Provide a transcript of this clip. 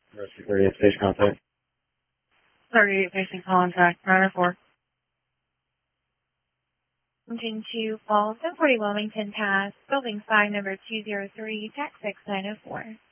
Rescue 38 station contact. 38 facing contact, 904. Engine 2 Falls, 1040 Wilmington Pass, Building 5, number 203, TAC 6904.